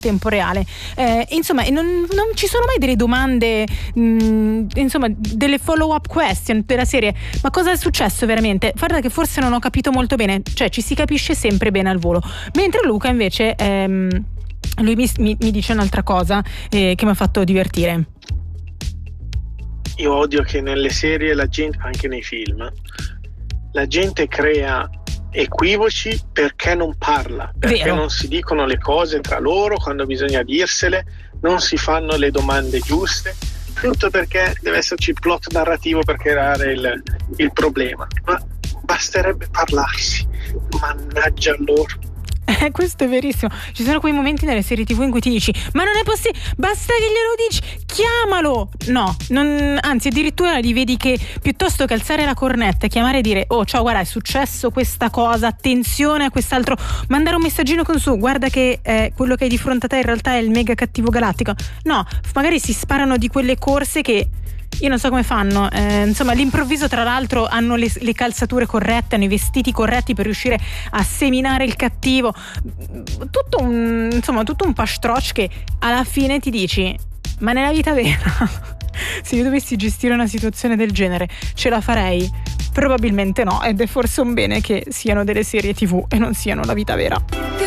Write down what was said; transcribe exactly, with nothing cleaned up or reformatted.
tempo reale. Eh, insomma, non, non ci sono mai delle domande, mh, insomma, delle follow-up question della serie. Ma cosa è successo veramente? Guarda che forse non ho capito molto bene, cioè ci si capisce sempre bene al volo. Mentre Luca invece, ehm, lui mi, mi, mi dice un'altra cosa eh, che mi ha fatto divertire. Io odio che nelle serie la gente, anche nei film, la gente crea equivoci perché non parla, perché Vero. non si dicono le cose tra loro quando bisogna dirsele, non si fanno le domande giuste, tutto perché deve esserci il plot narrativo per creare il, il problema. Ma basterebbe parlarsi, mannaggia loro. Eh, questo è verissimo. Ci sono quei momenti nelle serie tivù in cui ti dici: ma non è possibile, basta che glielo dici, chiamalo. No, non, anzi addirittura li vedi che piuttosto che alzare la cornetta e chiamare e dire: oh ciao, guarda è successo questa cosa, attenzione a quest'altro, mandare un messaggino con su, guarda che eh, quello che hai di fronte a te in realtà è il mega cattivo galattico. No, magari si sparano di quelle corse che io non so come fanno, eh, insomma all'improvviso tra l'altro hanno le, le calzature corrette, hanno i vestiti corretti per riuscire a seminare il cattivo, tutto un, insomma tutto un pastrocch che alla fine ti dici: ma nella vita vera se io dovessi gestire una situazione del genere ce la farei? Probabilmente no, ed è forse un bene che siano delle serie tivù e non siano la vita vera.